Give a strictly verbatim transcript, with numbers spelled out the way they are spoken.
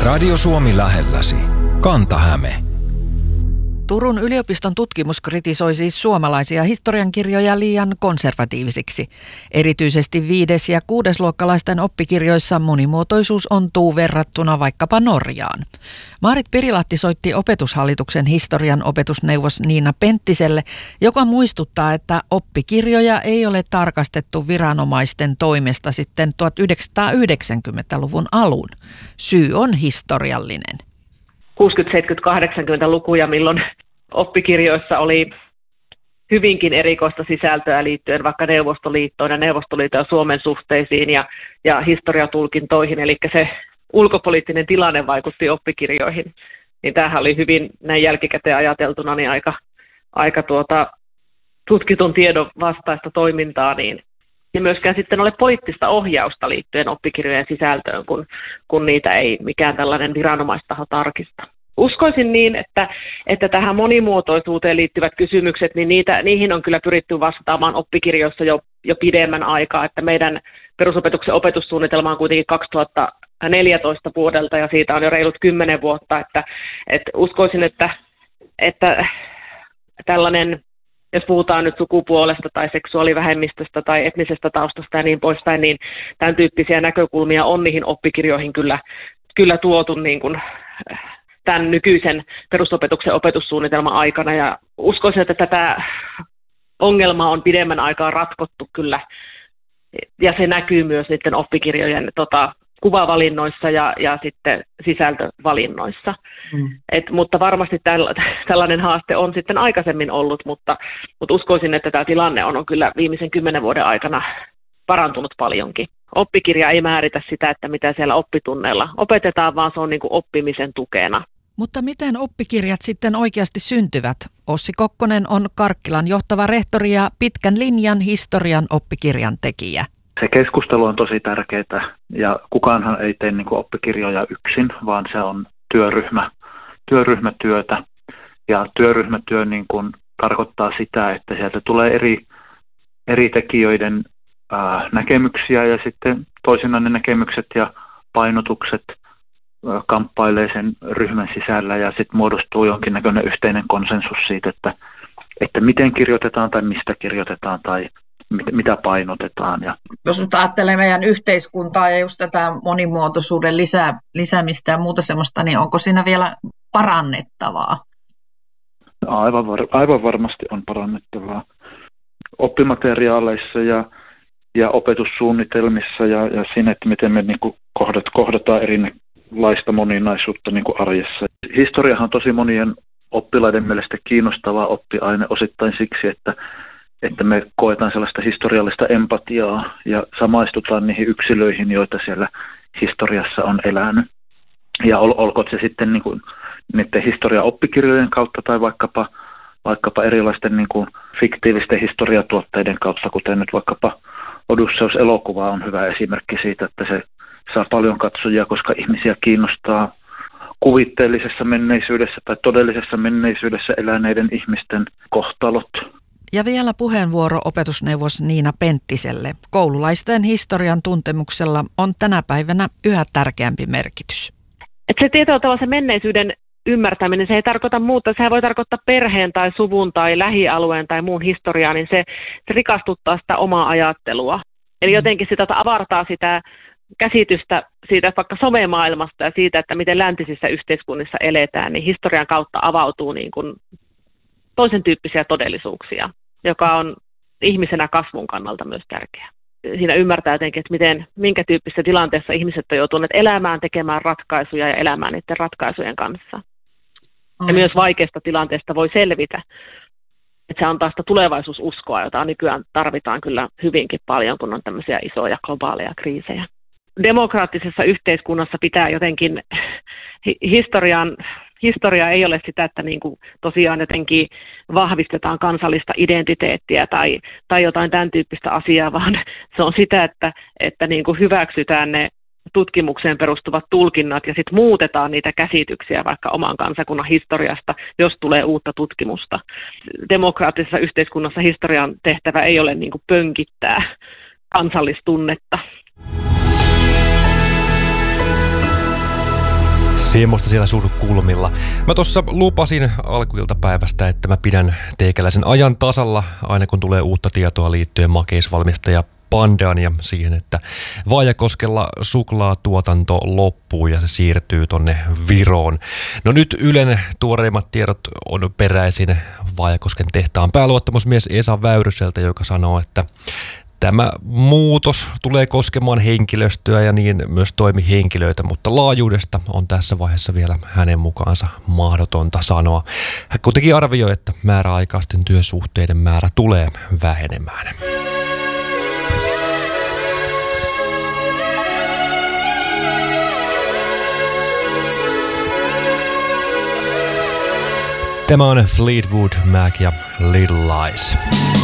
Radio Suomi lähelläsi. Kanta-Häme. Turun yliopiston tutkimus kritisoi siis suomalaisia historiankirjoja liian konservatiivisiksi. Erityisesti viides- ja kuudesluokkalaisten oppikirjoissa monimuotoisuus ontuu verrattuna vaikkapa Norjaan. Maarit Pirilahti soitti Opetushallituksen historian opetusneuvos Niina Penttiselle, joka muistuttaa, että oppikirjoja ei ole tarkastettu viranomaisten toimesta sitten tuhatyhdeksänsataayhdeksänkymmentäluvun alun. Syy on historiallinen. kuusikymmentä-, seitsemänkymmentä-, kahdeksankymmentälukuja, milloin oppikirjoissa oli hyvinkin erikoista sisältöä liittyen vaikka Neuvostoliittoon ja Neuvostoliiton ja Suomen suhteisiin ja, ja historiatulkintoihin, eli se ulkopoliittinen tilanne vaikutti oppikirjoihin. Niin tämähän oli hyvin näin jälkikäteen ajateltuna niin aika, aika tuota, tutkitun tiedon vastaista toimintaa, niin ja myöskään sitten ole poliittista ohjausta liittyen oppikirjojen sisältöön, kun, kun niitä ei mikään tällainen viranomaistaho tarkista. Uskoisin niin, että, että tähän monimuotoisuuteen liittyvät kysymykset, niin niitä, niihin on kyllä pyritty vastaamaan oppikirjoissa jo, jo pidemmän aikaa, että meidän perusopetuksen opetussuunnitelma on kuitenkin kaksituhattaneljätoista vuodelta ja siitä on jo reilut kymmenen vuotta, että, että uskoisin, että, että tällainen, jos puhutaan nyt sukupuolesta tai seksuaalivähemmistöstä tai etnisestä taustasta ja niin poispäin, niin tämän tyyppisiä näkökulmia on niihin oppikirjoihin kyllä, kyllä tuotu niin kuin tämän nykyisen perusopetuksen opetussuunnitelman aikana. Ja uskoisin, että tätä ongelmaa on pidemmän aikaa ratkottu kyllä, ja se näkyy myös niiden oppikirjojen tota, kuvavalinnoissa ja, ja sitten sisältövalinnoissa. Mm. Et, mutta varmasti täl, tällainen haaste on sitten aikaisemmin ollut, mutta, mutta uskoisin, että tämä tilanne on, on kyllä viimeisen kymmenen vuoden aikana parantunut paljonkin. Oppikirja ei määritä sitä, että mitä siellä oppitunneilla opetetaan, vaan se on niin kuin oppimisen tukena. Mutta miten oppikirjat sitten oikeasti syntyvät? Ossi Kokkonen on Karkkilan johtava rehtori ja pitkän linjan historian oppikirjan tekijä. Se keskustelu on tosi tärkeää ja kukaanhan ei tee niin kuin oppikirjoja yksin, vaan se on työryhmä, työryhmätyötä. Ja työryhmätyö niin kuin tarkoittaa sitä, että sieltä tulee eri, eri tekijöiden ää, näkemyksiä ja sitten toisinaan ne näkemykset ja painotukset ää, kamppailee sen ryhmän sisällä ja sitten muodostuu jonkinnäköinen yhteinen konsensus siitä, että, että miten kirjoitetaan tai mistä kirjoitetaan tai mitä painotetaan. Ja jos nyt ajattelee meidän yhteiskuntaa ja just tätä monimuotoisuuden lisää, lisäämistä ja muuta semmoista, niin onko siinä vielä parannettavaa? Aivan, var, aivan varmasti on parannettavaa. Oppimateriaaleissa ja, ja opetussuunnitelmissa ja, ja siinä, että miten me niin kuin kohdat, kohdataan erilaista moninaisuutta niin kuin arjessa. Historiahan on tosi monien oppilaiden mielestä kiinnostava oppiaine osittain siksi, että että me koetaan sellaista historiallista empatiaa ja samaistutaan niihin yksilöihin, joita siellä historiassa on elänyt. Ja ol, olkoon se sitten niin kuin niiden historiaoppikirjojen kautta tai vaikkapa, vaikkapa erilaisten niin kuin fiktiivisten historiatuotteiden kautta, kuten nyt vaikkapa Odysseus-elokuva on hyvä esimerkki siitä, että se saa paljon katsojia, koska ihmisiä kiinnostaa kuvitteellisessa menneisyydessä tai todellisessa menneisyydessä eläneiden ihmisten kohtalot. Ja vielä puheenvuoro opetusneuvos Niina Penttiselle. Koululaisten historian tuntemuksella on tänä päivänä yhä tärkeämpi merkitys. Et se tietyllä tavalla se menneisyyden ymmärtäminen, se ei tarkoita muuta. Sehän voi tarkoittaa perheen tai suvun tai lähialueen tai muun historiaa, niin se, se rikastuttaa sitä omaa ajattelua. Eli jotenkin sitä avartaa sitä käsitystä siitä vaikka somemaailmasta ja siitä, että miten läntisissä yhteiskunnissa eletään, niin historian kautta avautuu niin kuin toisen tyyppisiä todellisuuksia, joka on ihmisenä kasvun kannalta myös tärkeää. Siinä ymmärtää jotenkin, että miten, minkä tyyppisessä tilanteessa ihmiset on joutuneet elämään, tekemään ratkaisuja ja elämään niiden ratkaisujen kanssa. Mm. Ja myös vaikeasta tilanteesta voi selvitä. Että se antaa sitä tulevaisuususkoa, jota nykyään tarvitaan kyllä hyvinkin paljon, kun on tämmöisiä isoja globaaleja kriisejä. Demokraattisessa yhteiskunnassa pitää jotenkin historian... Historia ei ole sitä, että niin kuin tosiaan jotenkin vahvistetaan kansallista identiteettiä tai, tai jotain tämän tyyppistä asiaa, vaan se on sitä, että, että niin kuin hyväksytään ne tutkimukseen perustuvat tulkinnat ja sitten muutetaan niitä käsityksiä vaikka oman kansakunnan historiasta, jos tulee uutta tutkimusta. Demokraattisessa yhteiskunnassa historian tehtävä ei ole niin kuin pönkittää kansallistunnetta. Semmoista siellä surkulmilla. Mä tossa lupasin alkuiltapäivästä, että mä pidän teikäläisen ajan tasalla aina kun tulee uutta tietoa liittyen makeisvalmistaja Pandaan ja siihen, että Vaajakoskella suklaatuotanto loppuu ja se siirtyy tonne Viroon. No nyt Ylen tuoreimmat tiedot on peräisin Vaajakosken tehtaan pääluottamusmies Esa Väyryseltä, joka sanoo, että tämä muutos tulee koskemaan henkilöstöä ja niin myös toimihenkilöitä, mutta laajuudesta on tässä vaiheessa vielä hänen mukaansa mahdotonta sanoa. Hän kuitenkin arvioi, että määräaikaisten työsuhteiden määrä tulee vähenemään. Tämä on Fleetwood Mac ja Little Lies.